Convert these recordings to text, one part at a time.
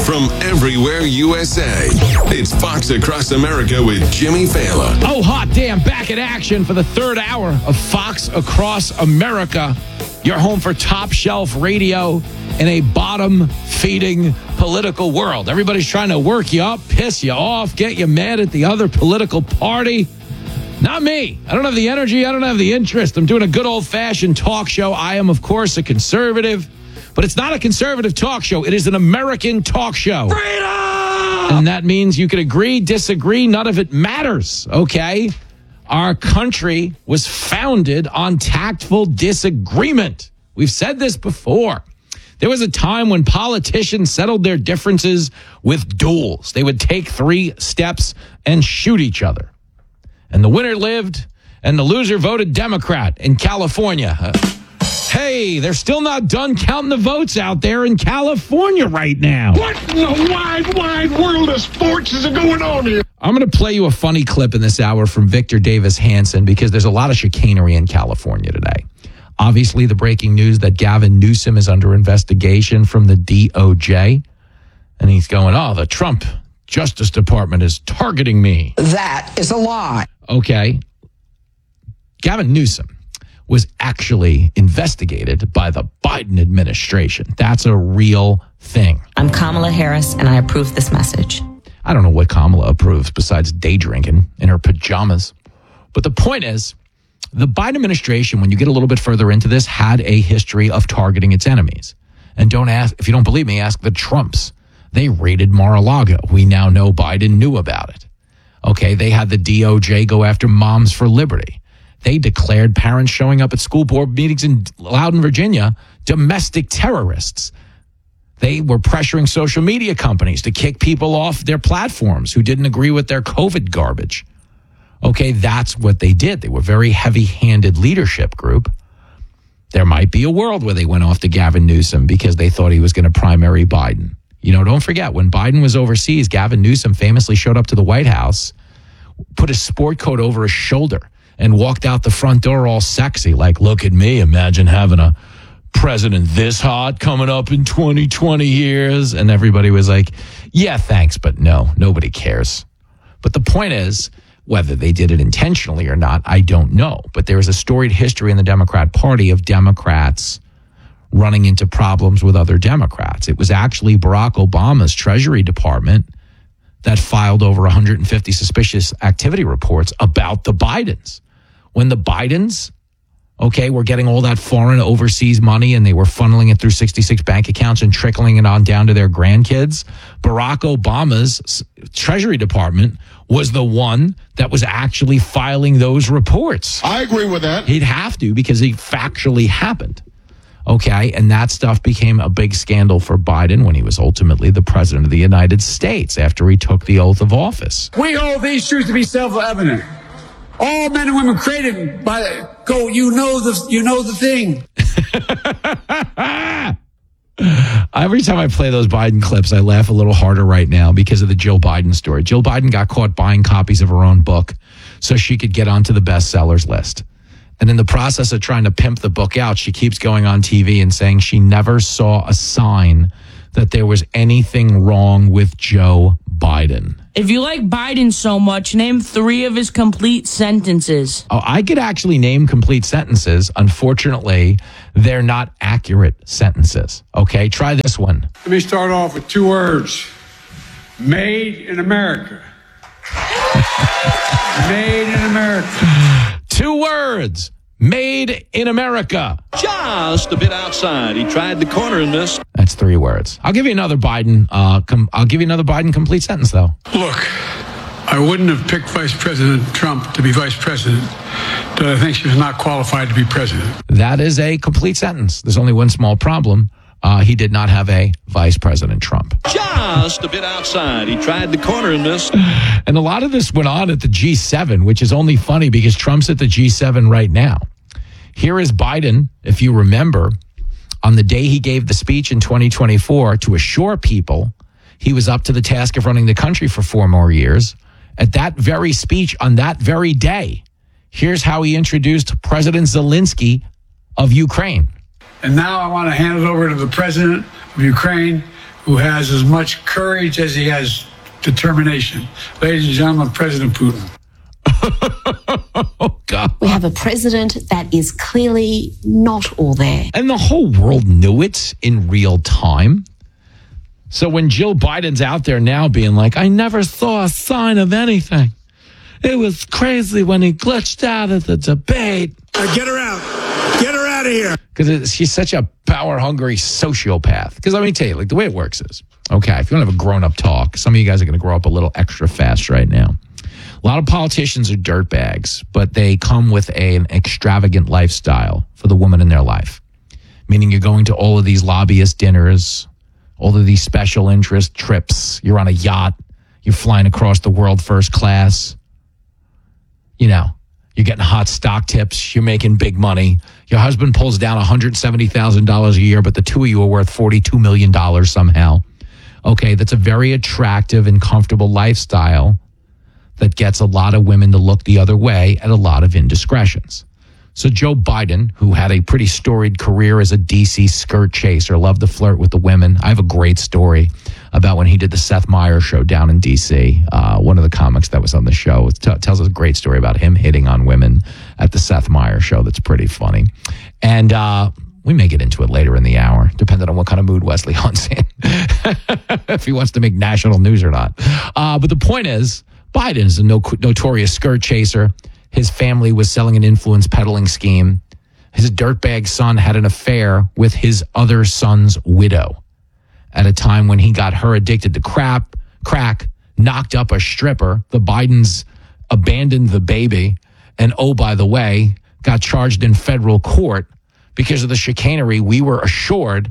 from everywhere USA. It's Fox Across America with Jimmy Fallon. Oh, hot damn, back in action for the third hour of Fox Across America. Your home for top shelf radio in a bottom-feeding political world. Everybody's trying to work you up, piss you off, get you mad at the other political party. Not me. I don't have the energy. I don't have the interest. I'm doing a good old-fashioned talk show. I am, of course, a conservative. But it's not a conservative talk show. It is an American talk show. Freedom! And that means you can agree, disagree. None of it matters, okay? Our country was founded on tactful disagreement. We've said this before. There was a time when politicians settled their differences with duels. They would take 3 steps and shoot each other. And the winner lived, and the loser voted Democrat in California. Hey, they're still not done counting the votes out there in California right now. What in the wide world of sports is going on here? I'm going to play you a funny clip in this hour from Victor Davis Hanson because there's a lot of chicanery in California today. Obviously, the breaking news that Gavin Newsom is under investigation from the DOJ. And he's going, the Trump Justice Department is targeting me. That is a lie. Okay. Gavin Newsom was actually investigated by the Biden administration. That's a real thing. I'm Kamala Harris, and I approve this message. I don't know what Kamala approves besides day drinking in her pajamas. But the point is, the Biden administration, when you get a little bit further into this, had a history of targeting its enemies. And don't ask, if you don't believe me, ask the Trumps. They raided Mar-a-Lago. We now know Biden knew about it. Okay, they had the DOJ go after Moms for Liberty. They declared parents showing up at school board meetings in Loudoun, Virginia, domestic terrorists. They were pressuring social media companies to kick people off their platforms who didn't agree with their COVID garbage. Okay, that's what they did. They were a very heavy-handed leadership group. There might be a world where they went off to Gavin Newsom because they thought he was going to primary Biden. You know, don't forget, when Biden was overseas, Gavin Newsom famously showed up to the White House, put his sport coat over his shoulder, and walked out the front door all sexy, like, look at me, imagine having a president this hot coming up in 20 years. And everybody was like, yeah, thanks, but no, nobody cares. But the point is, whether they did it intentionally or not, I don't know. But there is a storied history in the Democrat Party of Democrats running into problems with other Democrats. It was actually Barack Obama's Treasury Department that filed over 150 suspicious activity reports about the Bidens. When the Bidens, were getting all that foreign overseas money and they were funneling it through 66 bank accounts and trickling it on down to their grandkids, Barack Obama's Treasury Department was the one that was actually filing those reports. I agree with that. He'd have to because it factually happened. Okay, and that stuff became a big scandal for Biden when he was ultimately the president of the United States after he took the oath of office. We hold these truths to be self-evident. All men and women created by you know the thing. Every time I play those Biden clips, I laugh a little harder right now because of the Jill Biden story. Jill Biden got caught buying copies of her own book so she could get onto the bestsellers list. And in the process of trying to pimp the book out, she keeps going on TV and saying she never saw a sign that there was anything wrong with Joe Biden. If you like Biden so much, name 3 of his complete sentences. Oh, I could actually name complete sentences. Unfortunately, they're not accurate sentences. Okay, try this one. Let me start off with 2 words. Made in America. Made in America. 2 words. Made in America. Just a bit outside. He tried the corner in this. That's 3 words. I'll give you another Biden. I'll give you another Biden complete sentence, though. Look, I wouldn't have picked Vice President Trump to be vice president, but I think she was not qualified to be president. That is a complete sentence. There's only one small problem. He did not have a Vice President Trump. Just a bit outside. He tried the corner in this. And a lot of this went on at the G7, which is only funny because Trump's at the G7 right now. Here is Biden, if you remember, on the day he gave the speech in 2024 to assure people he was up to the task of running the country for 4 more years. At that very speech on that very day, here's how he introduced President Zelensky of Ukraine. And now I want to hand it over to the president of Ukraine, who has as much courage as he has determination. Ladies and gentlemen, President Putin. Oh, God. We have a president that is clearly not all there. And the whole world knew it in real time. So when Jill Biden's out there now being like, I never saw a sign of anything. It was crazy when he glitched out at the debate. Get her out. Get her out of here. Because she's such a power-hungry sociopath. Because let me tell you, like, the way it works is, okay, if you want to have a grown-up talk, some of you guys are going to grow up a little extra fast right now. A lot of politicians are dirtbags, but they come with an extravagant lifestyle for the woman in their life. Meaning you're going to all of these lobbyist dinners, all of these special interest trips. You're on a yacht. You're flying across the world first class. You know, you're getting hot stock tips. You're making big money. Your husband pulls down $170,000 a year, but the two of you are worth $42 million somehow. Okay, that's a very attractive and comfortable lifestyle that gets a lot of women to look the other way at a lot of indiscretions. So Joe Biden, who had a pretty storied career as a D.C. skirt chaser, loved to flirt with the women. I have a great story about when he did the Seth Meyers show down in D.C. One of the comics that was on the show tells us a great story about him hitting on women at the Seth Meyers show that's pretty funny. And we may get into it later in the hour, depending on what kind of mood Wesley Hunt's in, if he wants to make national news or not. But the point is, Biden is a notorious skirt chaser. His family was selling an influence peddling scheme. His dirtbag son had an affair with his other son's widow at a time when he got her addicted to crack, knocked up a stripper. The Bidens abandoned the baby. And oh, by the way, got charged in federal court because of the chicanery we were assured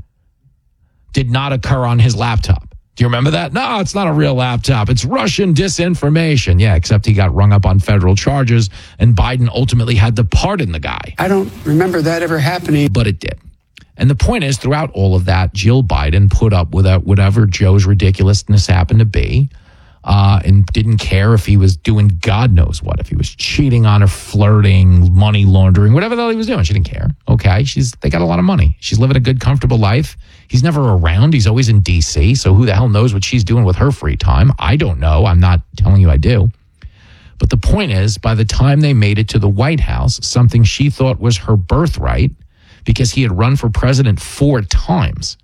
did not occur on his laptop. Do you remember that? No, it's not a real laptop. It's Russian disinformation. Yeah, except he got rung up on federal charges, and Biden ultimately had to pardon the guy. I don't remember that ever happening. But it did. And the point is, throughout all of that, Jill Biden put up with whatever Joe's ridiculousness happened to be, and didn't care if he was doing God knows what, if he was cheating on her, flirting, money laundering, whatever the hell he was doing. She didn't care. Okay, they got a lot of money. She's living a good, comfortable life. He's never around. He's always in D.C., so who the hell knows what she's doing with her free time? I don't know. I'm not telling you I do. But the point is, by the time they made it to the White House, something she thought was her birthright, because he had run for president 4 times,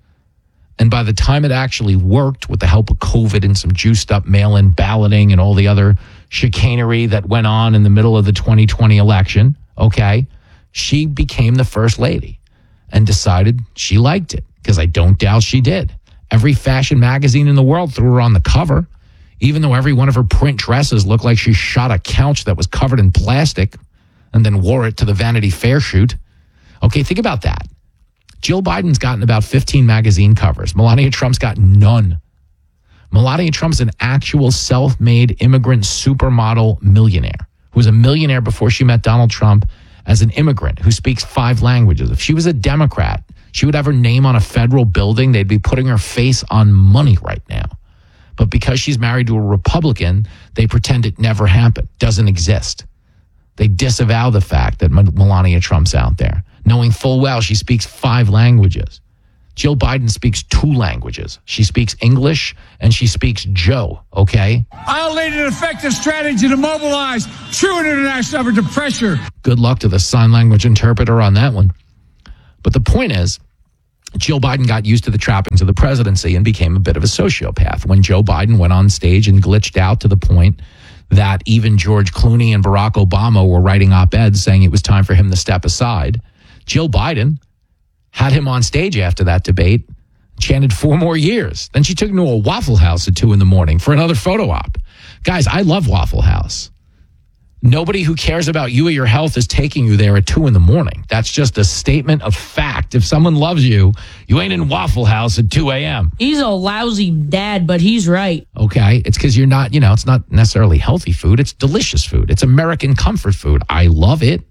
and by the time it actually worked with the help of COVID and some juiced up mail-in balloting and all the other chicanery that went on in the middle of the 2020 election, okay, she became the first lady and decided she liked it, because I don't doubt she did. Every fashion magazine in the world threw her on the cover, even though every one of her print dresses looked like she shot a couch that was covered in plastic and then wore it to the Vanity Fair shoot. Okay, think about that. Jill Biden's gotten about 15 magazine covers. Melania Trump's got none. Melania Trump's an actual self-made immigrant supermodel millionaire who was a millionaire before she met Donald Trump as an immigrant who speaks 5 languages. If she was a Democrat, she would have her name on a federal building. They'd be putting her face on money right now. But because she's married to a Republican, they pretend it never happened, doesn't exist. They disavow the fact that Melania Trump's out there, knowing full well she speaks 5 languages. Jill Biden speaks 2 languages. She speaks English and she speaks Joe, okay? I'll lead an effective strategy to mobilize true international effort to pressure. Good luck to the sign language interpreter on that one. But the point is, Jill Biden got used to the trappings of the presidency and became a bit of a sociopath. When Joe Biden went on stage and glitched out to the point that even George Clooney and Barack Obama were writing op-eds saying it was time for him to step aside, Jill Biden had him on stage after that debate, chanted 4 more years. Then she took him to a Waffle House at 2 a.m. for another photo op. Guys, I love Waffle House. Nobody who cares about you or your health is taking you there at 2 a.m. That's just a statement of fact. If someone loves you, you ain't in Waffle House at 2 a.m. He's a lousy dad, but he's right. Okay, it's because you're not, it's not necessarily healthy food. It's delicious food. It's American comfort food. I love it.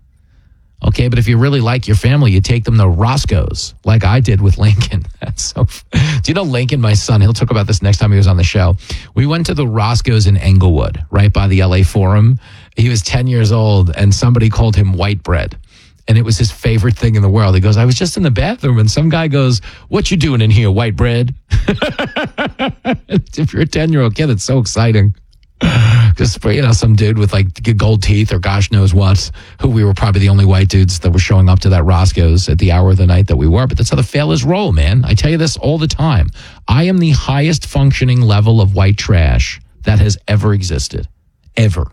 Okay, but if you really like your family, you take them to Roscoe's, like I did with Lincoln. That's so. Do you know Lincoln, my son? He'll talk about this next time he was on the show. We went to the Roscoe's in Englewood, right by the LA Forum. He was 10 years old, and somebody called him white bread. And it was his favorite thing in the world. He goes, I was just in the bathroom and some guy goes, what you doing in here, white bread? If you're a 10-year-old kid, it's so exciting. Just, some dude with like gold teeth or gosh knows what, who we were probably the only white dudes that were showing up to that Roscoe's at the hour of the night that we were. But that's how the failures roll, man. I tell you this all the time. I am the highest functioning level of white trash that has ever existed. Ever.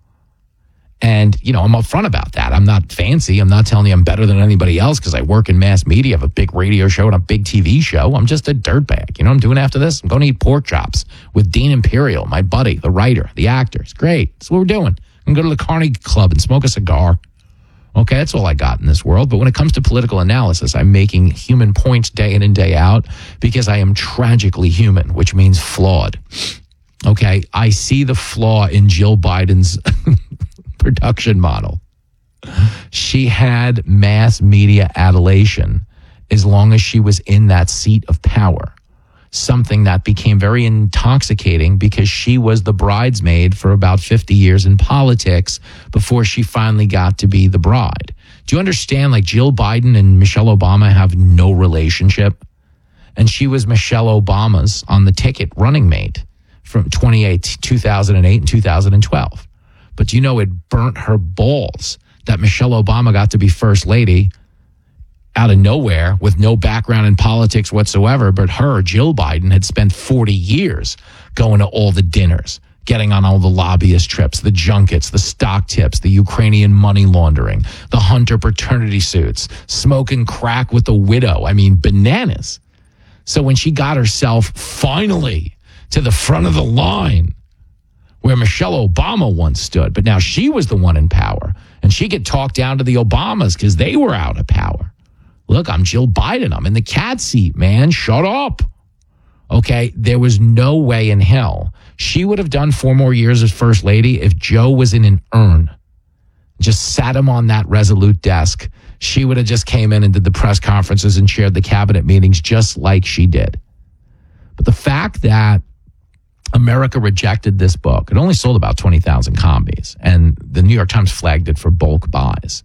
And, I'm upfront about that. I'm not fancy. I'm not telling you I'm better than anybody else because I work in mass media, have a big radio show and a big TV show. I'm just a dirtbag. You know what I'm doing after this? I'm going to eat pork chops with Dean Imperial, my buddy, the writer, the actor. It's great. That's what we're doing. I'm going to go to the Carnegie Club and smoke a cigar. Okay, that's all I got in this world. But when it comes to political analysis, I'm making human points day in and day out because I am tragically human, which means flawed. Okay, I see the flaw in Jill Biden's production model. She had mass media adulation as long as she was in that seat of power, something that became very intoxicating because she was the bridesmaid for about 50 years in politics before she finally got to be the bride. Do you understand, like Jill Biden and Michelle Obama have no relationship? And she was Michelle Obama's on the ticket running mate from 2008 and 2012. But it burnt her balls that Michelle Obama got to be first lady out of nowhere with no background in politics whatsoever. But her, Jill Biden, had spent 40 years going to all the dinners, getting on all the lobbyist trips, the junkets, the stock tips, the Ukrainian money laundering, the Hunter paternity suits, smoking crack with the widow. I mean, bananas. So when she got herself finally to the front of the line, where Michelle Obama once stood, but now she was the one in power, and she could talk down to the Obamas because they were out of power. Look, I'm Jill Biden. I'm in the cat seat, man. Shut up. Okay, there was no way in hell she would have done 4 more years as first lady if Joe was in an urn, just sat him on that Resolute desk. She would have just came in and did the press conferences and chaired the cabinet meetings just like she did. But the fact that America rejected this book. It only sold about 20,000 copies, and the New York Times flagged it for bulk buys.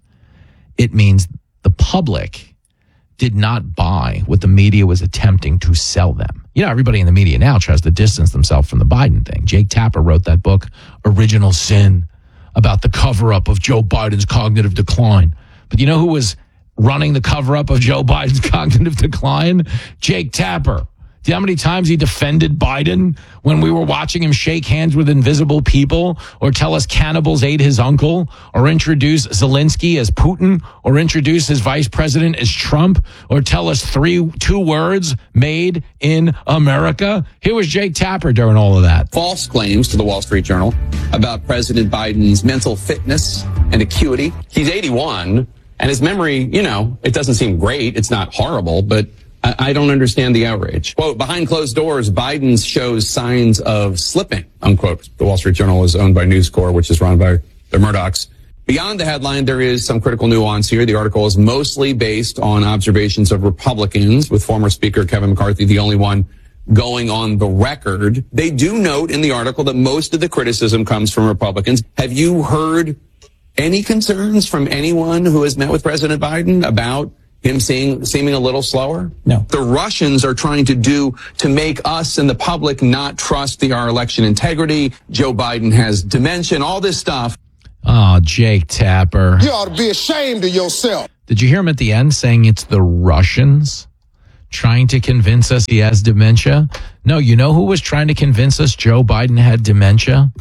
It means the public did not buy what the media was attempting to sell them. Everybody in the media now tries to distance themselves from the Biden thing. Jake Tapper wrote that book, Original Sin, about the cover-up of Joe Biden's cognitive decline. But you know who was running the cover-up of Joe Biden's cognitive decline? Jake Tapper. Do you know how many times he defended Biden when we were watching him shake hands with invisible people, or tell us cannibals ate his uncle, or introduce Zelensky as Putin, or introduce his vice president as Trump, or tell us 2 words made in America? Here was Jake Tapper during all of that. False claims to the Wall Street Journal about President Biden's mental fitness and acuity. He's 81, and his memory, it doesn't seem great. It's not horrible, but I don't understand the outrage. Quote, behind closed doors, Biden shows signs of slipping, unquote. The Wall Street Journal is owned by News Corp, which is run by the Murdochs. Beyond the headline, there is some critical nuance here. The article is mostly based on observations of Republicans, with former Speaker Kevin McCarthy the only one going on the record. They do note in the article that most of the criticism comes from Republicans. Have you heard any concerns from anyone who has met with President Biden about him seeming a little slower? No. The Russians are trying to make us and the public not trust our election integrity. Joe Biden has dementia, all this stuff. Oh, Jake Tapper. You ought to be ashamed of yourself. Did you hear him at the end saying it's the Russians trying to convince us he has dementia? No, you know who was trying to convince us Joe Biden had dementia?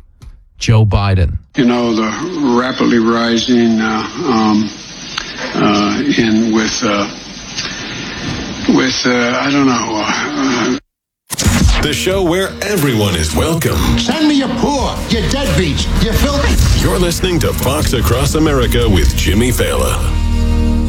Joe Biden. The rapidly rising I don't know. The show where everyone is welcome. Send me your poor, your deadbeats, your filthy. You're listening to Fox Across America with Jimmy Fallon.